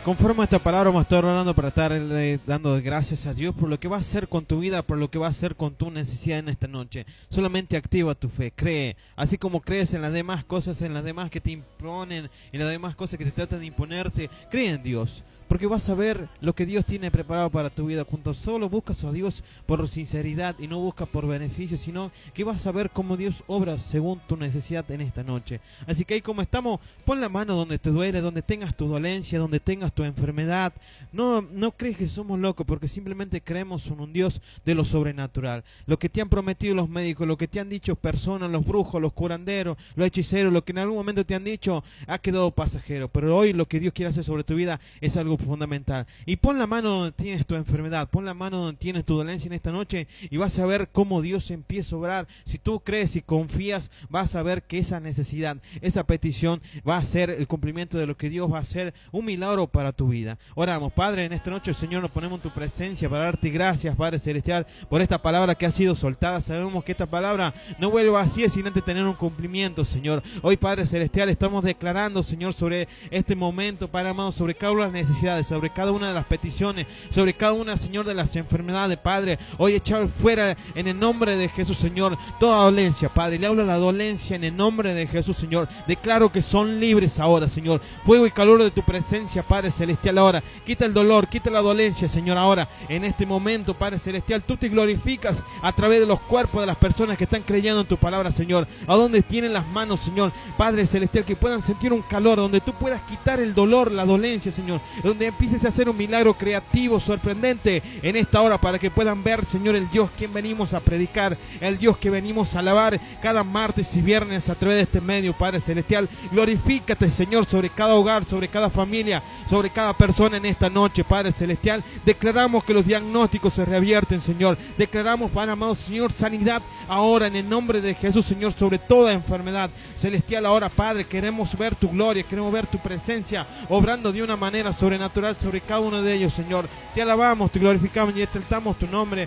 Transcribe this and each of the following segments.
conforme a esta palabra vamos a estar orando para estar dando gracias a Dios por lo que va a hacer con tu vida, por lo que va a hacer con tu necesidad en esta noche. Solamente activa tu fe, cree, así como crees en las demás cosas, en las demás que te imponen, en las demás cosas que te tratan de imponerte, cree en Dios. Porque vas a ver lo que Dios tiene preparado para tu vida. Cuando solo buscas a Dios por sinceridad y no buscas por beneficio, sino que vas a ver cómo Dios obra según tu necesidad en esta noche. Así que ahí como estamos, pon la mano donde te duele, donde tengas tu dolencia, donde tengas tu enfermedad. No crees que somos locos, porque simplemente creemos en un Dios de lo sobrenatural. Lo que te han prometido los médicos, lo que te han dicho personas, los brujos, los curanderos, los hechiceros, lo que en algún momento te han dicho, ha quedado pasajero. Pero hoy lo que Dios quiere hacer sobre tu vida es algo fundamental. Y pon la mano donde tienes tu enfermedad, pon la mano donde tienes tu dolencia en esta noche y vas a ver cómo Dios empieza a obrar. Si tú crees y confías, vas a ver que esa necesidad, esa petición va a ser el cumplimiento de lo que Dios va a hacer, un milagro para tu vida. Oramos, Padre, en esta noche, Señor, nos ponemos en tu presencia para darte gracias, Padre Celestial, por esta palabra que ha sido soltada. Sabemos que esta palabra no vuelve vacía sin antes tener un cumplimiento, Señor. Hoy, Padre Celestial, estamos declarando, Señor, sobre este momento, Padre amado, sobre cada una de las necesidades, sobre cada una de las peticiones, sobre cada una, Señor, de las enfermedades, Padre. Hoy echar fuera en el nombre de Jesús, Señor, toda dolencia, Padre. Le hablo a la dolencia en el nombre de Jesús, Señor. Declaro que son libres ahora, Señor. Fuego y calor de tu presencia, Padre Celestial, ahora. Quita el dolor, quita la dolencia, Señor, ahora. En este momento, Padre Celestial, tú te glorificas a través de los cuerpos de las personas que están creyendo en tu palabra, Señor. A donde tienen las manos, Señor, Padre Celestial, que puedan sentir un calor, donde tú puedas quitar el dolor, la dolencia, Señor. Donde empieces a hacer un milagro creativo, sorprendente en esta hora, para que puedan ver, Señor, el Dios que venimos a predicar, el Dios que venimos a alabar cada martes y viernes a través de este medio, Padre Celestial. Glorifícate, Señor, sobre cada hogar, sobre cada familia, sobre cada persona en esta noche, Padre Celestial. Declaramos que los diagnósticos se revierten, Señor. Declaramos, Padre amado, Señor, sanidad ahora en el nombre de Jesús, Señor, sobre toda enfermedad. Celestial, ahora, Padre, queremos ver tu gloria, queremos ver tu presencia obrando de una manera sobrenatural sobre cada uno de ellos, Señor. Te alabamos, te glorificamos y exaltamos tu nombre.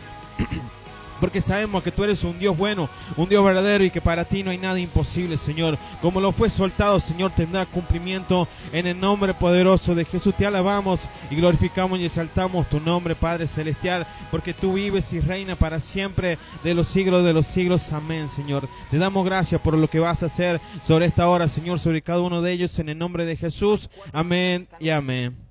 Porque sabemos que tú eres un Dios bueno, un Dios verdadero, y que para ti no hay nada imposible, Señor. Como lo fue soltado, Señor, tendrá cumplimiento en el nombre poderoso de Jesús. Te alabamos y glorificamos y exaltamos tu nombre, Padre Celestial, porque tú vives y reinas para siempre de los siglos. Amén, Señor. Te damos gracias por lo que vas a hacer sobre esta hora, Señor, sobre cada uno de ellos, en el nombre de Jesús. Amén y amén.